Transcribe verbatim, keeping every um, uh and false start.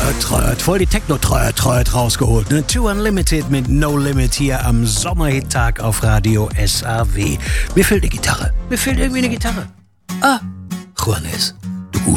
Tröd, Tröd, voll die Techno-Tröd, Tröd rausgeholt. Ne? Two Unlimited mit No Limit hier am Sommerhit-Tag auf Radio S A W. Mir fehlt eine Gitarre. Mir fehlt irgendwie eine Gitarre. Ah, Juanes.